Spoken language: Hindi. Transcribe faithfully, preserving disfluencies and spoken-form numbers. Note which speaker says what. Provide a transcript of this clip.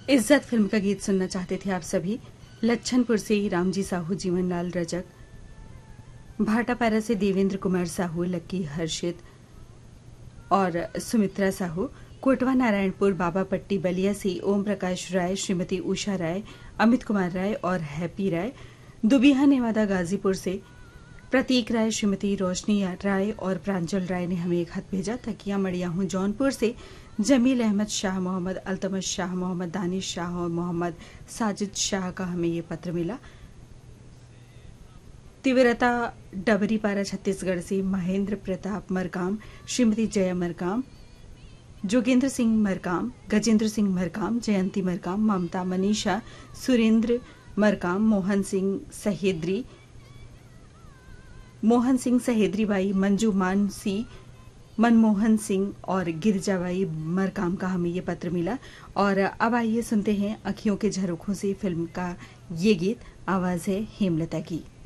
Speaker 1: इज्जत फिल्म का गीत सुनना चाहते थे आप सभी। लच्छनपुर से रामजी साहू, जीवनलाल रजक, भाटापारा से देवेंद्र कुमार साहू, लक्की हर्षित और सुमित्रा साहू, कोटवा नारायणपुर, बाबा पट्टी बलिया से ओम प्रकाश राय, श्रीमती उषा राय, अमित कुमार राय और हैप्पी राय, दुबिहा नेवादा गाजीपुर से प्रतीक राय, श्रीमती रोशनी राय और प्रांजल राय ने हमें एक खत भेजा। तकिया मड़िया हूं जौनपुर से जमील अहमद शाह, मोहम्मद अल्तमश शाह, मोहम्मद दानिश शाह और मोहम्मद साजिद शाह का हमें ये पत्र मिला। तिवरता डबरीपारा छत्तीसगढ़ से महेंद्र प्रताप मरकाम, श्रीमती जया मरकाम, जोगेंद्र सिंह मरकाम, गजेंद्र सिंह मरकाम, जयंती मरकाम, ममता, मनीषा, सुरेंद्र मरकाम, मोहन सिंह सहेद्री, मोहन सिंह सहेद्रीबाई, मंजू मानसी, मनमोहन सिंह और गिरजाबाई मरकाम का हमें ये पत्र मिला। और अब आइए सुनते हैं अखियों के झरोखों से फिल्म का ये गीत। आवाज है हेमलता की।